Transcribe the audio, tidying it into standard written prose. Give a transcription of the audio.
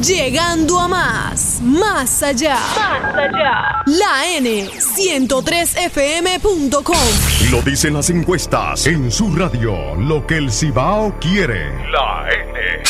Llegando a más, más allá. La N103fm.com. Lo dicen las encuestas en su radio, lo que el Cibao quiere. La N.